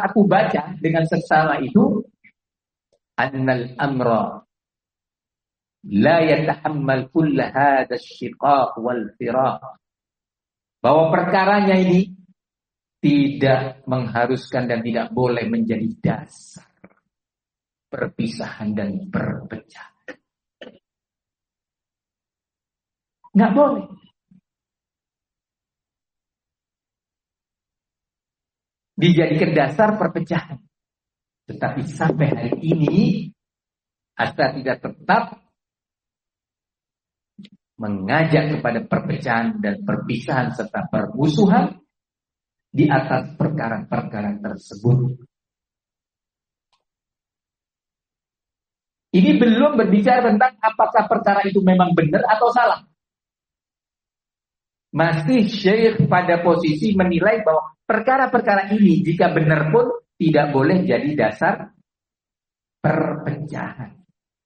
setelah aku baca dengan seksama itu, annal amra la yatahammal kull hadha asyiqaq wal firaq. Bahwa perkaranya ini tidak mengharuskan dan tidak boleh menjadi dasar perpisahan dan perpecahan. Nggak boleh. Dijadikan dasar perpecahan. Tetapi sampai hari ini asal tidak tetap mengajak kepada perpecahan dan perpisahan serta permusuhan di atas perkara-perkara tersebut. Ini belum berbicara tentang apakah perkara itu memang benar atau salah. Masih Syekh pada posisi menilai bahwa perkara-perkara ini jika benar pun tidak boleh jadi dasar perpecahan.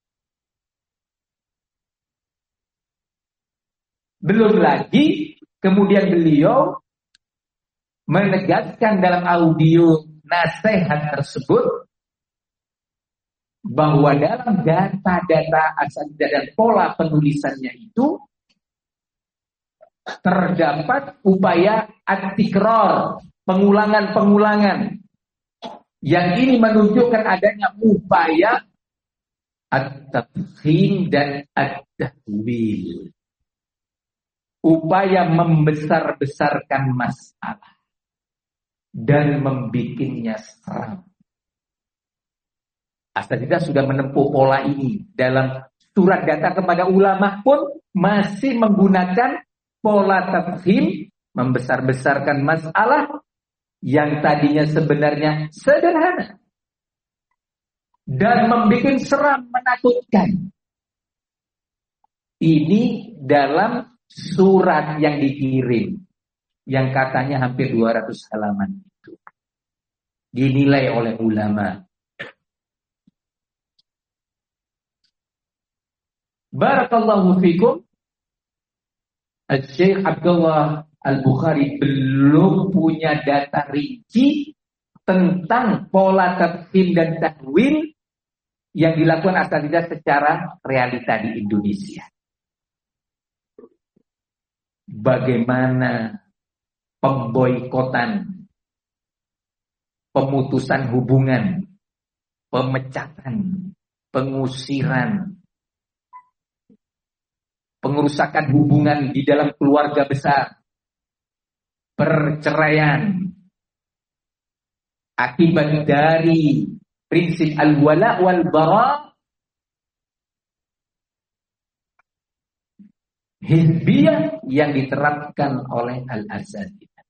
Belum lagi kemudian beliau menegaskan dalam audio nasihat tersebut bahwa dalam data-data asal dan pola penulisannya itu terdapat upaya at-tikrar, pengulangan-pengulangan. Yang ini menunjukkan adanya upaya at-tafkhim dan at-tahwil. Upaya membesar-besarkan masalah dan membikinnya seram. Asal kita sudah menempuh pola ini dalam surat data kepada ulama pun masih menggunakan pola tafhim, membesar-besarkan masalah yang tadinya sebenarnya sederhana dan membuat seram, menakutkan. Ini dalam surat yang dikirim yang katanya hampir 200 halaman itu dinilai oleh ulama. Barakallahu fikum. Syekh Abdullah Al-Bukhari belum punya data rinci tentang pola tafhim dan tahwil yang dilakukan asatidz secara realita di Indonesia. Bagaimana pemboikotan, pemutusan hubungan, pemecatan, pengusiran, pengerusakan hubungan di dalam keluarga besar, perceraian, akibat dari prinsip al-wala wal bara, hizbiyah yang diterapkan oleh al-asatidz.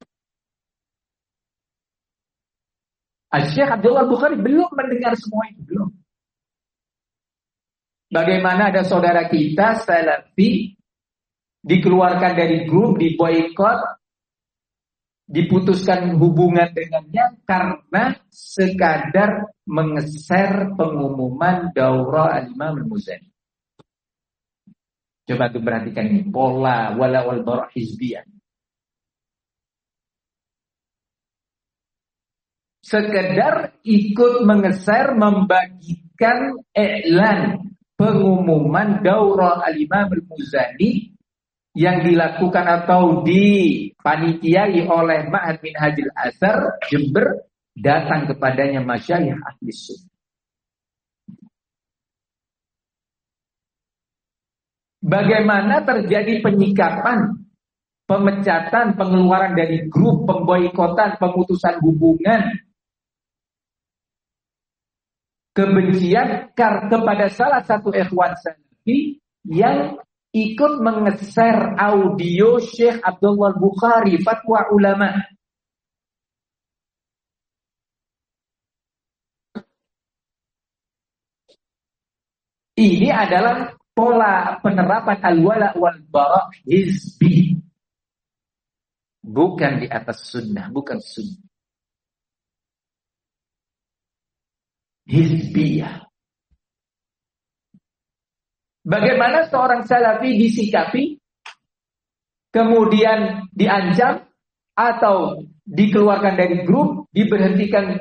Syekh Abdullah Bukhari belum mendengar semua itu, belum. Bagaimana ada saudara kita Salafi dikeluarkan dari grup, diboikot, diputuskan hubungan dengannya karena sekadar mengeser pengumuman daurah al-Imam al-Muzani. Coba tuh perhatikan ini, pola wala wal bara' hizbiyah. Sekedar ikut mengeser, membagikan iklan pengumuman daurah al-Imam al-Muzani yang dilakukan atau dipanitiai oleh Ma'had Minhajul Athar Jember, datang kepadanya masyayikh ahli sunnah. Bagaimana terjadi penyikapan, pemecatan, pengeluaran dari grup, pemboikotan, pemutusan hubungan, kebencian kepada salah satu ikhwan salafi yang ikut mengeser audio Syekh Abdullah Bukhari, fatwa ulama. Ini adalah pola penerapan al-wala wal bara' hizbi. Bukan di atas sunnah, bukan sunnah. Hizbiyah. Bagaimana seorang salafi disikapi, kemudian diancam atau dikeluarkan dari grup, diberhentikan